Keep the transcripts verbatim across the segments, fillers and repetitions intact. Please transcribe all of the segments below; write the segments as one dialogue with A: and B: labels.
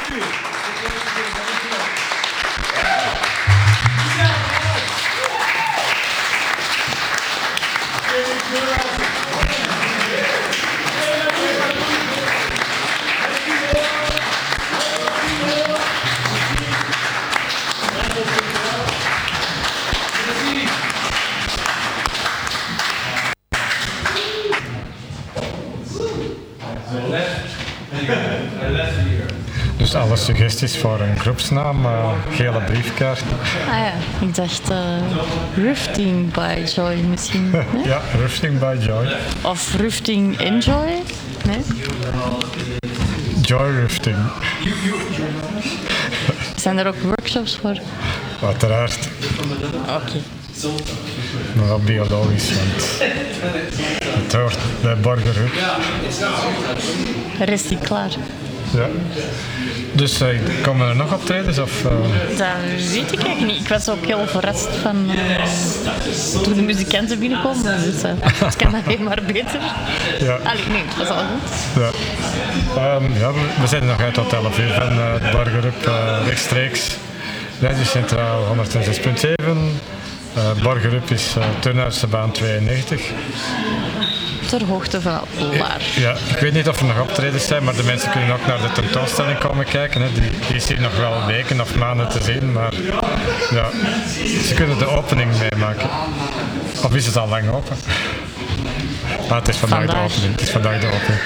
A: Dus alle suggesties voor een groepsnaam, uh, gele briefkaart.
B: Ah ja, ik dacht uh, Rifting by Joy misschien. Nee?
A: Ja, Rifting by Joy.
B: Of Rifting Enjoy? Nee?
A: Joy Rifting.
B: Zijn er ook workshops voor?
A: Uiteraard.
B: Oké. Okay.
A: Maar wel biologisch, want het hoort bij Borgerhoek.
B: Rest die klaar?
A: Ja. Dus uh, komen er nog optredens? Of, uh...
B: Dat weet ik eigenlijk niet. Ik was ook heel verrast van uh, toen de muzikanten binnenkomen. Dus uh, het kan alleen maar beter.
A: Ja.
B: Allee, nee, het was al goed.
A: Ja. Um, ja, we, we zijn nog uit tot elf uur van uh, het Borgerhoek uh, rechtstreeks. Radio Centraal honderdzes komma zeven. Uh, Borgerhoek is uh, Turnhuizenbaan tweeënnegentig.
B: Ter hoogte van Laar.
A: Ja, ik weet niet of er nog optredens zijn, maar de mensen kunnen ook naar de tentoonstelling komen kijken. Hè. Die, die is hier nog wel weken of maanden te zien, maar ja, ze kunnen de opening meemaken. Of is het al lang open? Ah, het is vandaag, vandaag. de opening. Het is vandaag de opening.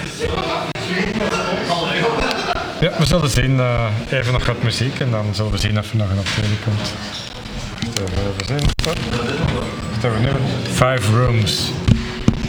A: Ja, we zullen zien. Uh, even nog wat muziek en dan zullen we zien of er nog een optreden komt. Even zien. Wat hebben we nu? Five Rooms.